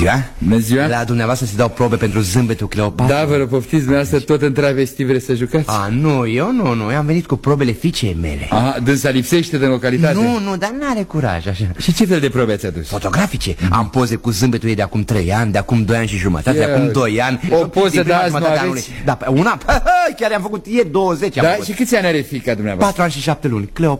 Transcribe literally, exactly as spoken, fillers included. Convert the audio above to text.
ziua. Bună ziua. La dumneavoastră se dau probe pentru zâmbetul Cleopatra? Da, vă rog, poftiți, dumneavoastră tot în travesti vreți să jucați? A, nu, eu nu, nu, eu am venit cu probele fiicei mele. Aha, dânsa lipsește din localitate? Nu, nu, dar n-are curaj, așa. Și ce fel de probe ați adus? Fotografice. Mm-hmm. Am poze cu zâmbetul ei de acum trei ani, de acum doi ani și jumătate, de acum doi ani. O poză de azi nu aveți? Da, una, chiar am făcut ieri douăzeci. Da, și câți ani are fiica dumneavoastră? patru ani și șapte luni, Cleopatra.